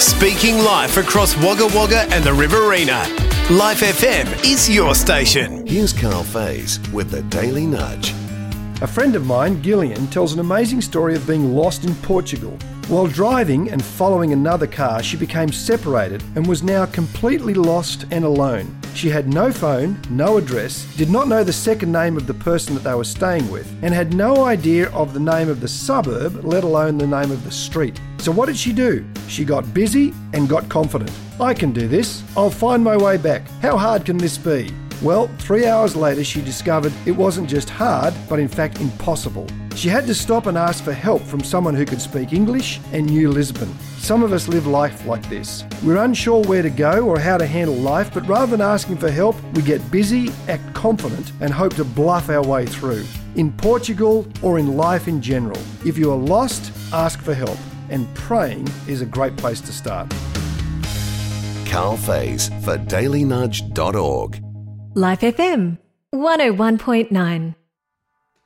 Speaking life across Wagga Wagga and the Riverina. Life FM is your station. Here's Carl Faze with the Daily Nudge. A friend of mine, Gillian, tells an amazing story of being lost in Portugal. While driving and following another car, she became separated and was now completely lost and alone. She had no phone, no address, did not know the second name of the person that they were staying with, and had no idea of the name of the suburb, let alone the name of the street. So what did she do? She got busy and got confident. I can do this. I'll find my way back. How hard can this be? Well, 3 hours later, she discovered it wasn't just hard, but in fact impossible. She had to stop and ask for help from someone who could speak English and knew Lisbon. Some of us live life like this. We're unsure where to go or how to handle life, but rather than asking for help, we get busy, act confident, and hope to bluff our way through. In Portugal or in life in general, if you are lost, ask for help. And praying is a great place to start. Carl Faze for dailynudge.org. Life FM 101.9.